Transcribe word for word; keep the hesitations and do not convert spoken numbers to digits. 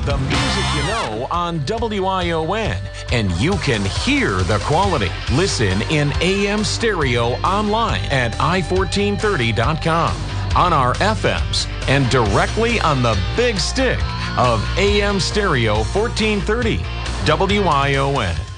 The music you know on W I O N. And you can hear the quality. Listen in A M stereo online at i fourteen thirty dot com, on our F Ms, and directly on the big stick of A M stereo fourteen thirty. W I O N.